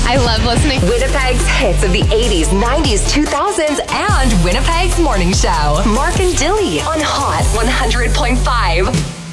I love listening. Winnipeg's hits of the 80s, 90s, 2000s, and Winnipeg's morning show. Mark and Dilly on Hot 100.5.